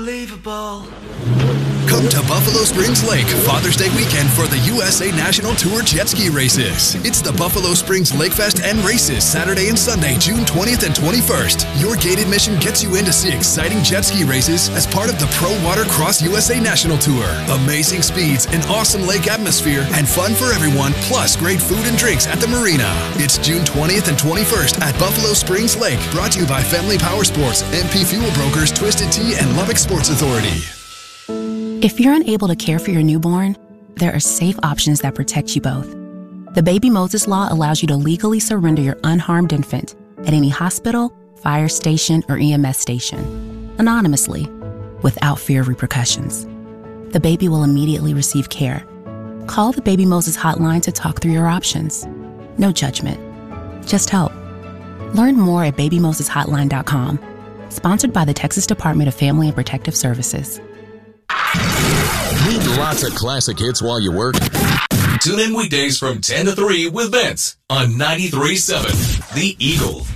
Unbelievable. Come to Buffalo Springs Lake Father's Day weekend for the USA National Tour Jet Ski Races. It's the Buffalo Springs Lake Fest and Races Saturday and Sunday, June 20th and 21st. Your gate admission gets you in to see exciting jet ski races as part of the Pro Water Cross USA National Tour. Amazing speeds, an awesome lake atmosphere, and fun for everyone, plus great food and drinks at the marina. It's June 20th and 21st at Buffalo Springs Lake. Brought to you by Family Power Sports, MP Fuel Brokers, Twisted Tea, and Lubbock Sports Authority. If you're unable to care for your newborn, there are safe options that protect you both. The Baby Moses Law allows you to legally surrender your unharmed infant at any hospital, fire station, or EMS station, anonymously, without fear of repercussions. The baby will immediately receive care. Call the Baby Moses hotline to talk through your options. No judgment, just help. Learn more at babymoseshotline.com. Sponsored by the Texas Department of Family and Protective Services. Need lots of classic hits while you work? Tune in weekdays from 10 to 3 with Vince on 93.7 The Eagle.